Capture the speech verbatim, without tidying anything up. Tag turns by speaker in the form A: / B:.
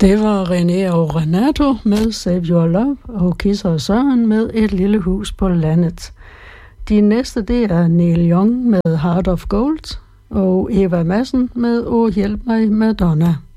A: Det var René og Renato med Save Your Love, og Kisser og Søren med Et lille hus på landet. De næste, det er Neil Young med Heart of Gold, og Eva Madsen med Åh hjælp mig Madonna.